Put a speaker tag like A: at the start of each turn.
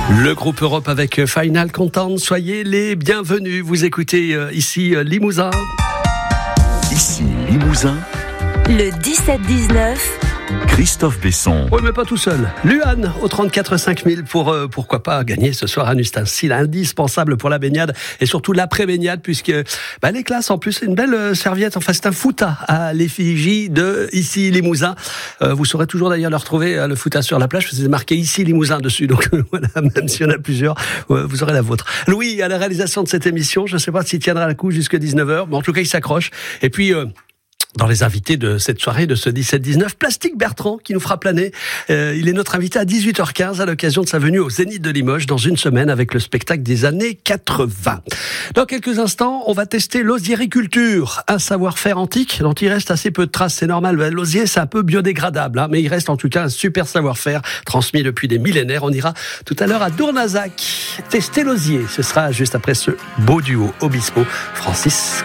A: Le groupe Europe avec Final Countdown, soyez les bienvenus. Vous écoutez ici Limousin.
B: Ici Limousin.
C: Le 17-19.
B: Christophe Besson.
A: Oui, mais pas tout seul. Luan au 34 5000 pour pourquoi pas gagner ce soir un ustensile indispensable pour la baignade et surtout l'après-baignade puisque les classes en plus c'est une belle serviette. Enfin c'est un fouta à l'effigie de ici Limousin. Vous saurez toujours d'ailleurs le retrouver le fouta sur la plage parce que c'est marqué ici Limousin dessus. Donc voilà, même s'il y en a plusieurs, vous aurez la vôtre. Louis à la réalisation de cette émission. Je ne sais pas s'il tiendra le coup jusqu'à 19h, mais en tout cas il s'accroche. Et puis dans les invités de cette soirée, de ce 17-19, Plastique Bertrand qui nous fera planer. Il est notre invité à 18h15 à l'occasion de sa venue au Zénith de Limoges dans une semaine avec le spectacle des années 80. Dans quelques instants, on va tester l'osiériculture, un savoir-faire antique dont il reste assez peu de traces, c'est normal. L'osier, c'est un peu biodégradable, mais il reste en tout cas un super savoir-faire transmis depuis des millénaires. On ira tout à l'heure à Dournazac tester l'osier. Ce sera juste après ce beau duo Obispo, Francis